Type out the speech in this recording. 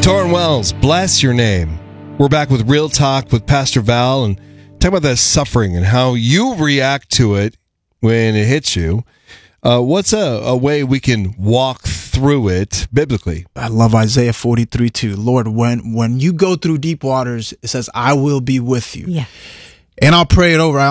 Torrin Wells, bless your name. We're back with Real Talk with Pastor Val and talk about that suffering and how you react to it when it hits you. What's a way we can walk through it biblically? I love Isaiah 43:2. Lord, when you go through deep waters, it says, I will be with you. Yeah. And I'll pray it over.